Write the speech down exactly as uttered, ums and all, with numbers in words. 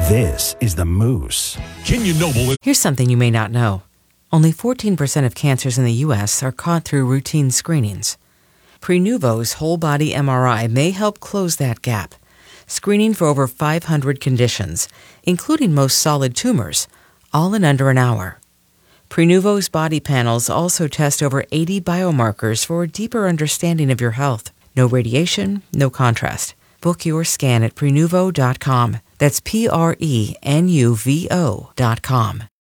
This is The Moose. Kenyon Noble. Here's something you may not know. Only fourteen percent of cancers in the U S are caught through routine screenings. Prenuvo's whole-body M R I may help close that gap, screening for over five hundred conditions, including most solid tumors, all in under an hour. Prenuvo's body panels also test over eighty biomarkers for a deeper understanding of your health. No radiation, no contrast. Book your scan at prenuvo dot com. That's P R E N U V O dot com.